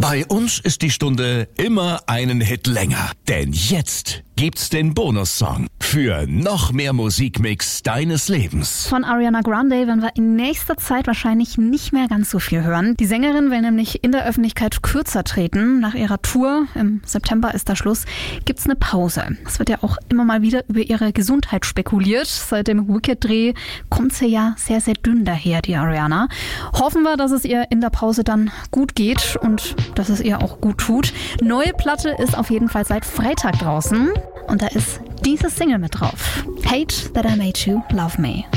Bei uns ist die Stunde immer einen Hit länger. Denn jetzt gibt's den Bonussong für noch mehr Musikmix deines Lebens. Von Ariana Grande werden wir in nächster Zeit wahrscheinlich nicht mehr ganz so viel hören. Die Sängerin will nämlich in der Öffentlichkeit kürzer treten. Nach ihrer Tour, im September ist da Schluss, gibt's eine Pause. Es wird ja auch immer mal wieder über ihre Gesundheit spekuliert. Seit dem Wicked-Dreh kommt sie ja sehr, sehr dünn daher, die Ariana. Hoffen wir, dass es ihr in der Pause dann gut geht und dass es ihr auch gut tut. Neue Platte ist auf jeden Fall seit Freitag draußen. Und da ist diese Single mit drauf. Hate That I Made You Love Me.